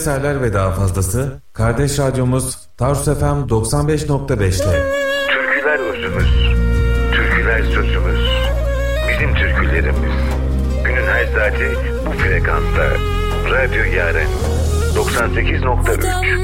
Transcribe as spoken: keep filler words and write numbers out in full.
eserler ve daha fazlası kardeş radyomuz Tarsus F M doksan beş nokta beş'te. Türküler özümüz, türküler sözümüz, bizim türkülerimiz. Günün her saati bu frekansta. Radyo Yaren doksan sekiz nokta üç.